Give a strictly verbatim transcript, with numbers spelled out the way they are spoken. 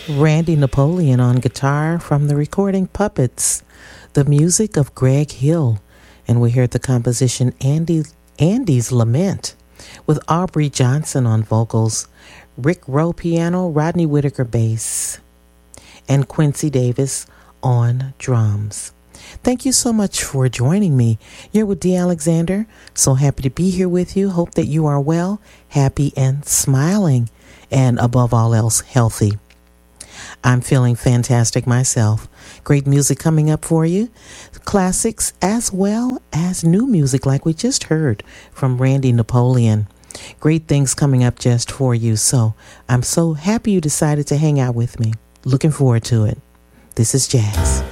Randy Napoleon on guitar from the recording Puppets, the music of Greg Hill, and we heard the composition Andy Andy's Lament with Aubrey Johnson on vocals, Rick Rowe piano, Rodney Whitaker bass, and Quincy Davis on drums. Thank you so much for joining me. You're with Dee Alexander. So happy to be here with you. Hope that you are well, happy, and smiling, and above all else, healthy. I'm feeling fantastic myself. Great music coming up for you. Classics as well as new music like we just heard from Randy Napoleon. Great things coming up just for you. So I'm so happy you decided to hang out with me. Looking forward to it. This is Jazz.